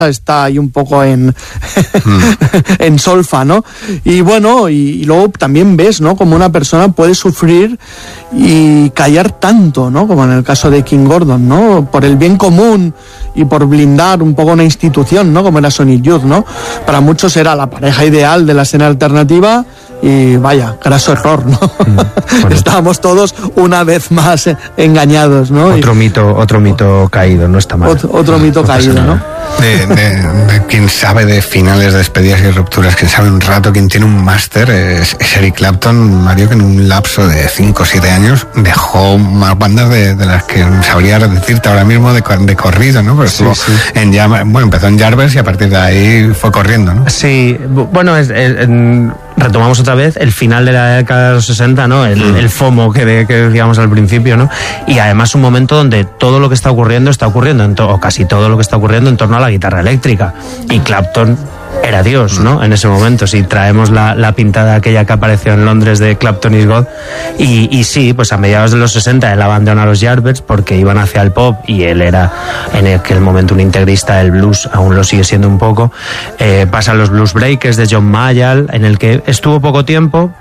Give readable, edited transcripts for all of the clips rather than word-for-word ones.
está ahí un poco en solfa, ¿no? Y bueno, y luego también ves, ¿no?, como una persona puede sufrir y callar tanto, ¿no?, como en el caso de King Gordon, ¿no?, por el bien común y por blindar un poco una institución, ¿no?, como era Sonic Youth, ¿no? Para muchos era la pareja ideal de la escena alternativa y vaya, graso error, ¿no? Bueno. Estábamos todos una vez más engañados, ¿no? Otro mito caído, no está mal. Otro mito caído, ¿no? De quien sabe de finales, de despedidas y rupturas, quien sabe un rato, quien tiene un máster, es Eric Clapton, Mario, que en un lapso de 5 o 7 años dejó más bandas de las que sabría decirte ahora mismo de corrido, ¿no? Pero estuvo empezó en Yardbirds y a partir de ahí fue corriendo, ¿no? Sí, bueno, retomamos otra vez el final de la década de los 60, ¿no? El FOMO que decíamos al principio, ¿no? Y además un momento donde todo lo que está ocurriendo, o casi todo lo que está ocurriendo en torno a la guitarra eléctrica. Y Clapton era Dios, ¿no? En ese momento, si traemos la pintada aquella que apareció en Londres de Clapton is God. Y sí, pues a mediados de los 60 él abandona los Yardbirds porque iban hacia el pop y él era en aquel momento un integrista del blues, aún lo sigue siendo un poco. Pasan los Blues Breakers de John Mayall, en el que estuvo poco tiempo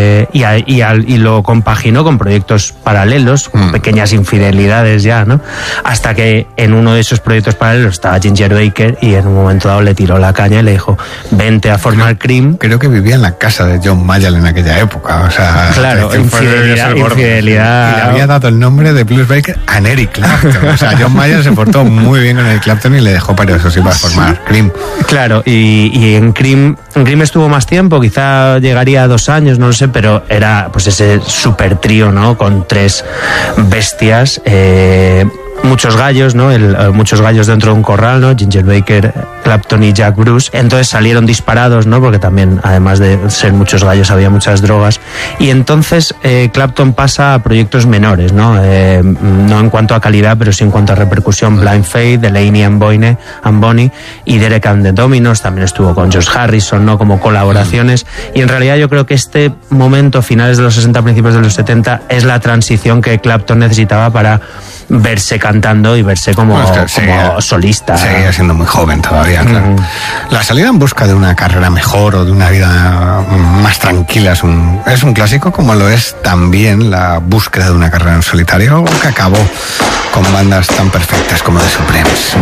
y lo compaginó con proyectos paralelos, con pequeñas infidelidades ya, ¿no? Hasta que en uno de esos proyectos paralelos estaba Ginger Baker y en un momento dado le tiró la caña y le dijo: vente a formar Cream. Creo que vivía en la casa de John Mayall en aquella época, o sea... Claro, infidelidad. Y le había dado el nombre de Blues Breaker a Eric Clapton. O sea, John Mayall se portó muy bien con Eric Clapton y le dejó para eso, sí, para formar Cream. Claro, y en Cream estuvo más tiempo, quizá llegaría a 2 años, no lo sé, pero era pues ese super trío, ¿no? Con 3 bestias, muchos gallos, ¿no? Muchos gallos dentro de un corral, ¿no? Ginger Baker, Clapton y Jack Bruce. Entonces salieron disparados, ¿no? Porque también, además de ser muchos gallos, había muchas drogas. Y entonces Clapton pasa a proyectos menores, ¿no? No en cuanto a calidad, pero sí en cuanto a repercusión. Blind Faith, Delaney and Bonnie y Derek and the Dominos. También estuvo con George Harrison, ¿no? Como colaboraciones. Y en realidad yo creo que este momento, finales de los 60, principios de los 70, es la transición que Clapton necesitaba para verse cantando y verse como solista. Seguía siendo muy joven todavía, claro. La salida en busca de una carrera mejor o de una vida más tranquila es un clásico, como lo es también la búsqueda de una carrera en solitario, que acabó con bandas tan perfectas como The Supremes.